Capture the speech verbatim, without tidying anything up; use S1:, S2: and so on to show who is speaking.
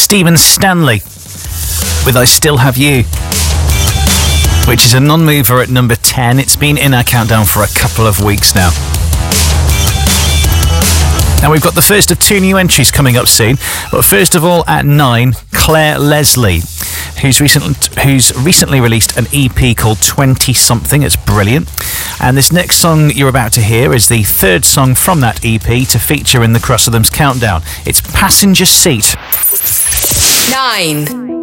S1: Stephen Stanley with I Still Have You, which is a non-mover at number ten. It's been in our countdown for a couple of weeks now. Now we've got the first of two new entries coming up soon, but first of all at nine, Claire Leslie, who's recently, who's recently released an E P called twenty something. It's brilliant. And this next song you're about to hear is the third song from that E P to feature in the Cross of Them's countdown. It's Passenger Seat.
S2: Nine.